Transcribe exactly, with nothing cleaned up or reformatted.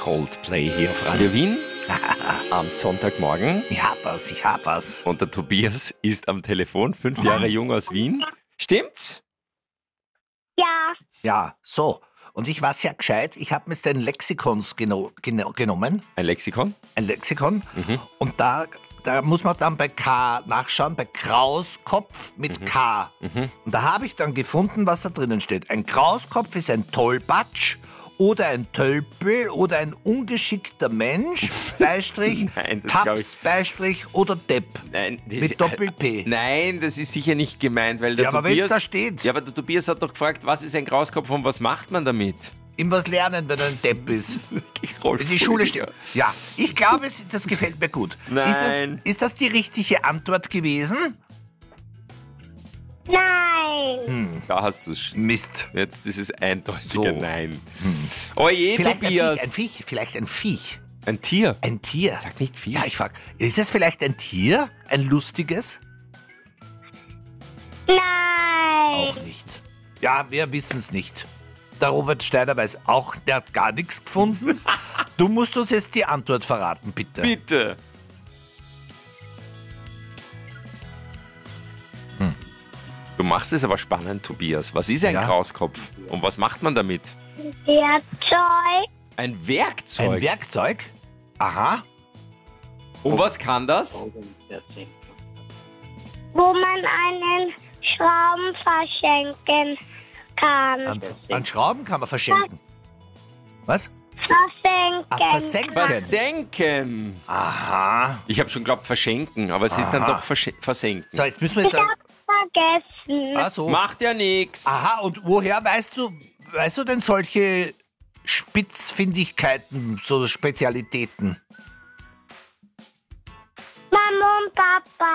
Coldplay hier auf Radio Wien am Sonntagmorgen. Ich hab was, ich hab was. Und der Tobias ist am Telefon, fünf Jahre jung aus Wien. Stimmt's? Ja, Ja, so. Und ich war sehr gescheit. Ich habe mir jetzt ein Lexikons geno geno genommen. Ein Lexikon? Ein Lexikon. Mhm. Und da, da muss man dann bei K nachschauen, bei Krauskopf mit K. Und da habe ich dann gefunden, was da drinnen steht. Ein Krauskopf ist ein Tollpatsch oder ein Tölpel oder ein ungeschickter Mensch, Beistrich, Nein, das glaub Taps, Beistrich oder Depp. Nein, das- Mit Doppel-P. Nein, das ist sicher nicht gemeint, weil der Ja, aber wenn's Tobias... da steht. Ja, aber der Tobias hat doch gefragt, was ist ein Krauskopf und was macht man damit? Ihm was lernen, wenn er ein Depp ist. Rolf, In die Schule steht. Ja, ich glaube, es- das gefällt mir gut. Nein. Ist, es, ist das die richtige Antwort gewesen? nein. Da hast du es. Mist. Jetzt ist es eindeutiger So. Nein. Oje, Vielleicht ein Viech, Tobias. ein Viech, vielleicht ein Viech. Ein Tier. Ein Tier. Sag nicht Viech. Ja, ich frage, ist es vielleicht ein Tier? Ein lustiges? Nein. Auch nicht. Ja, wir wissen es nicht. Der Robert Steiner weiß auch, der hat gar nichts gefunden. Du musst uns jetzt die Antwort verraten, bitte. Bitte. Du machst es aber spannend, Tobias. Was ist ein Ja. Krauskopf? Und was macht man damit? Werkzeug. Ein Werkzeug. Ein Werkzeug? Aha. Und was kann das? Wo man einen Schrauben verschenken kann. An, an Schrauben kann man verschenken. Was? Verschenken. Ah, versenken. Versenken. Aha. Ich habe schon geglaubt verschenken, aber es ist dann Aha. doch versch versenken. So, jetzt müssen wir jetzt... Ich hab's vergessen. Ah, so. Macht ja nichts. Aha, und woher weißt du, weißt du denn solche Spitzfindigkeiten, so Spezialitäten? Mama und Papa.